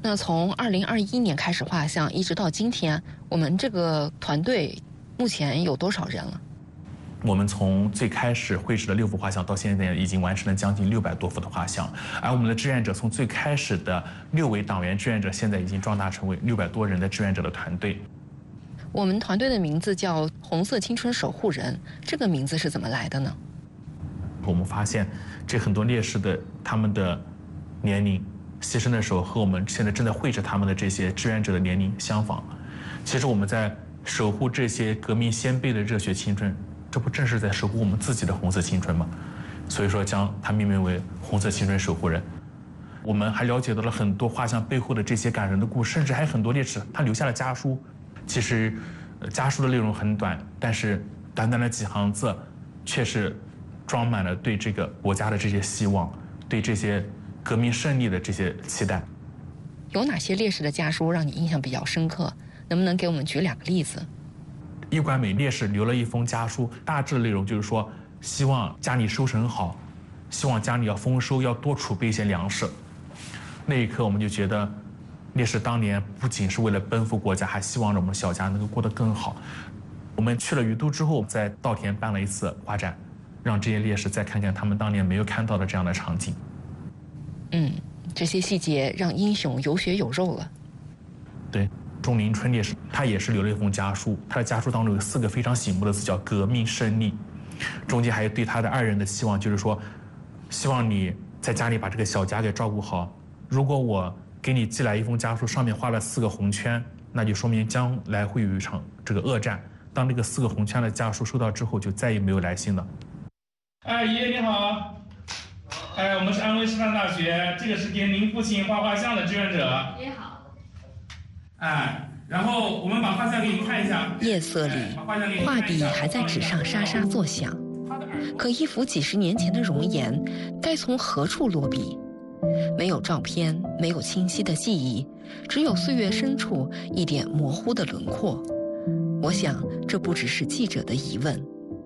那从2021年开始画像，一直到今天，我们这个团队目前有多少人了？ 我们从最开始绘制的6幅画像，到现在已经完成了将近600多幅的画像。而我们的志愿者从最开始的6位党员志愿者，现在已经壮大成为600多人的志愿者的团队。 我们团队的名字叫“红色青春守护人”，这个名字是怎么来的呢？ 我们发现，这很多烈士的他们的年龄牺牲的时候，和我们现在正在绘制他们的这些志愿者的年龄相仿。其实我们在守护这些革命先辈的热血青春，这不正是在守护我们自己的红色青春吗？所以说，将它命名为“红色青春守护人”。我们还了解到了很多画像背后的这些感人的故事，甚至还有很多烈士他留下了家书。其实，家书的内容很短，但是短短的几行字，却是装满了对这个国家的这些希望，对这些革命胜利的这些期待。 有哪些烈士的家书让你印象比较深刻？能不能给我们举2个例子？ 易管美烈士留了一封家书，大致的内容就是说，希望家里收成好，希望家里要丰收，要多储备一些粮食。那一刻，我们就觉得，烈士当年不仅是为了奔赴国家，还希望着我们小家能够过得更好。我们去了于都之后，在稻田办了一次画展，让这些烈士再看看他们当年没有看到的这样的场景。 这些细节让英雄有血有肉了。 对，钟林春烈士他也是留了一封家书，他的家书当中有4个非常醒目的字，叫革命胜利。中间还有对他的2人的期望，就是说，希望你在家里把这个小家给照顾好。如果我给你寄来一封家书，上面画了4个红圈，那就说明将来会有一场这个恶战。当这个4个红圈的家书收到之后，就再也没有来信了。 爷爷你好。我们是安徽师范大学，这个是给您父亲画画像的志愿者。 你好。 然后我们把画像给你看一下。 夜色里，画笔还在纸上沙沙作响，可一幅几10年前的容颜，该从何处落笔？没有照片，没有清晰的记忆，只有岁月深处一点模糊的轮廓。我想，这不只是记者的疑问。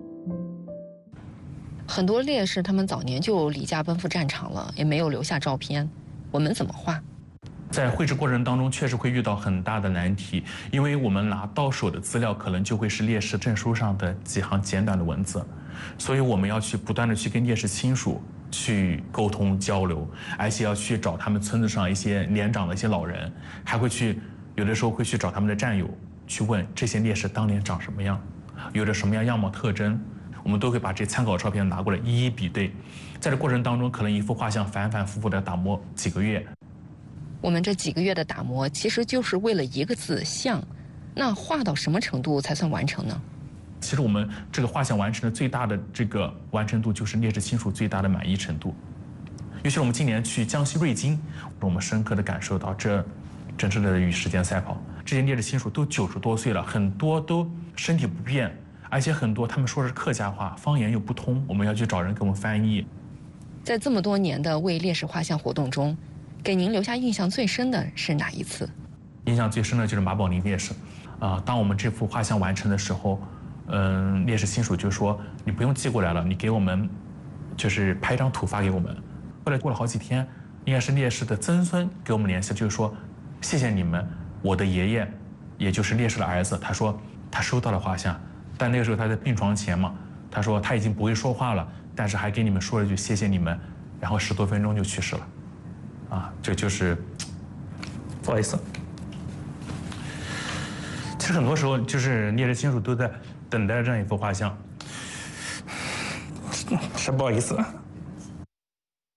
很多烈士他们早年就离家奔赴战场了，也没有留下照片，我们怎么画？ 在绘制过程当中，确实会遇到很大的难题，因为我们拿到手的资料可能就会是烈士证书上的几行简短的文字，所以我们要去不断的去跟烈士亲属去沟通交流，而且要去找他们村子上一些年长的一些老人，还会去有的时候会去找他们的战友，去问这些烈士当年长什么样，有着什么样貌特征。我们都会把这参考照片拿过来一一比对，在这过程当中，可能一幅画像反反复复的打磨几个月。 我们这几个月的打磨，其实就是为了一个字“像”。那画到什么程度才算完成呢？ 其实我们这个画像完成的最大的这个完成度，就是烈士亲属最大的满意程度。尤其是我们今年去江西瑞金，我们深刻的感受到，这真是在与时间赛跑。这些烈士亲属都90多岁了，很多都身体不便。而且很多他们说的是客家话，方言又不通，我们要去找人给我们翻译。 在这么多年的为烈士画像活动中，给您留下印象最深的是哪一次？ 印象最深的就是马宝林烈士。当我们这幅画像完成的时候，烈士亲属就说：“你不用寄过来了，你给我们就是拍张图发给我们。”后来过了好几天，应该是烈士的曾孙给我们联系，就是说：“谢谢你们，我的爷爷，也就是烈士的儿子，他说他收到了画像。”但那个时候他在病床前嘛，他说他已经不会说话了，但是还给你们说了一句谢谢你们，然后10多分钟就去世了，这就是不好意思。其实很多时候就是烈士亲属都在等待这样一幅画像，是不好意思。